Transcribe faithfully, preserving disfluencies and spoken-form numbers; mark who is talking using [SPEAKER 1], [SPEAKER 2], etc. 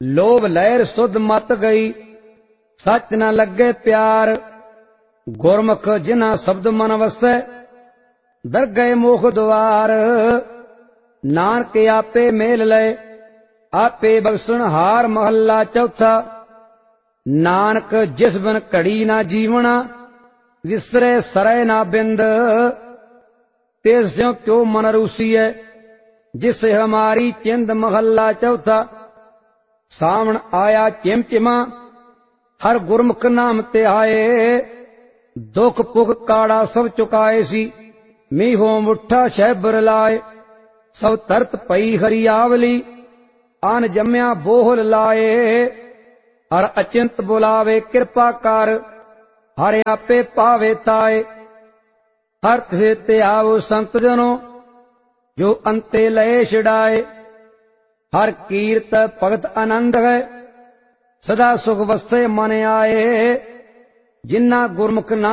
[SPEAKER 1] लोभ लहर सुध मत गई, सच न लगे प्यार। गुरमुख जिन्हा शब्द मन वसै, दर गए मोख द्वार। नानक आपे मेल लय, आपे बख्शण हार। महला चौथा। नानक जिस बिन घड़ी ना जीवना, विसरे सरै ना बिंद। तिस ज्यों क्यों मन रूसीए, जिसे हमारी चिंद। महला चौथा। सावण आया चिमचिमा, हर गुरमुख नाम तिहाए। दुख पुख काड़ा सब चुकाए सी, मीहों मुठा शहबर लाए। सब तरत पई हरियावली, आन जम्या बोहल लाए। हर अचिंत बुलावे कृपा कर, हर आपे पावे ताए। हर तिसे ते आवो संत जनो, जो अंते लय छिड़ाए। हर कीरत भगत आनंद है, सदा सुख वसे मन आए। जिन्ना गुरमुख ना